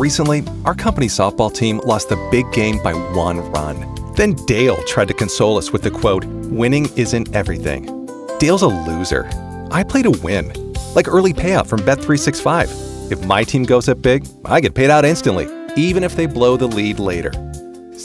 Recently, our company softball team lost the big game by 1 run. Then Dale tried to console us with the quote, "Winning isn't everything." Dale's a loser. I play to win, like early payout from Bet365. If my team goes up big, I get paid out instantly, even if they blow the lead later.